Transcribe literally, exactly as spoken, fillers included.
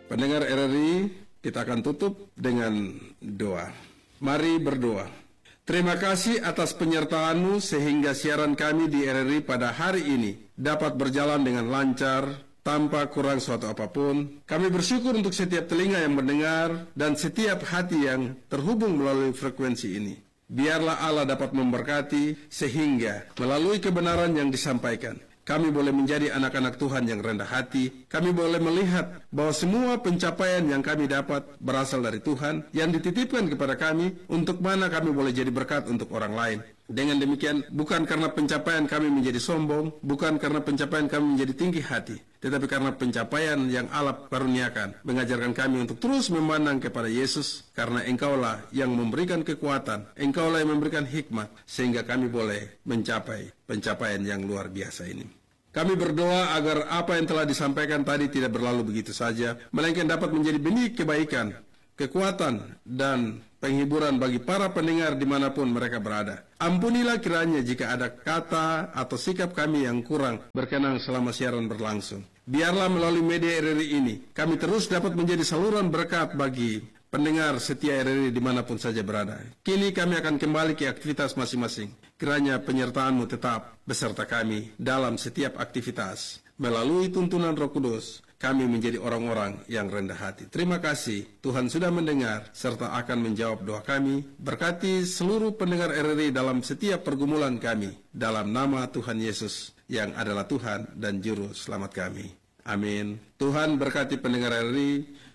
Pendengar R R I, kita akan tutup dengan doa. Mari berdoa. Terima kasih atas penyertaan-Mu sehingga siaran kami di R R I pada hari ini dapat berjalan dengan lancar, tanpa kurang suatu apapun. Kami bersyukur untuk setiap telinga yang mendengar dan setiap hati yang terhubung melalui frekuensi ini. Biarlah Allah dapat memberkati sehingga melalui kebenaran yang disampaikan, kami boleh menjadi anak-anak Tuhan yang rendah hati. Kami boleh melihat bahwa semua pencapaian yang kami dapat berasal dari Tuhan, yang dititipkan kepada kami, untuk mana kami boleh jadi berkat untuk orang lain. Dengan demikian, bukan karena pencapaian kami menjadi sombong, bukan karena pencapaian kami menjadi tinggi hati, tetapi karena pencapaian yang Allah karuniakan, mengajarkan kami untuk terus memandang kepada Yesus, karena Engkaulah yang memberikan kekuatan, Engkaulah yang memberikan hikmat, sehingga kami boleh mencapai pencapaian yang luar biasa ini. Kami berdoa agar apa yang telah disampaikan tadi tidak berlalu begitu saja, melainkan dapat menjadi benih kebaikan, kekuatan, dan penghiburan bagi para pendengar dimanapun mereka berada. Ampunilah kiranya jika ada kata atau sikap kami yang kurang berkenan selama siaran berlangsung. Biarlah melalui media R R I ini, kami terus dapat menjadi saluran berkat bagi pendengar setia R R I dimanapun saja berada. Kini kami akan kembali ke aktivitas masing-masing. Kiranya penyertaan-Mu tetap beserta kami dalam setiap aktivitas. Melalui tuntunan Roh Kudus, kami menjadi orang-orang yang rendah hati. Terima kasih, Tuhan sudah mendengar serta akan menjawab doa kami. Berkati seluruh pendengar R R I dalam setiap pergumulan kami. Dalam nama Tuhan Yesus yang adalah Tuhan dan Juru Selamat kami. Amin. Tuhan berkati pendengar R R I.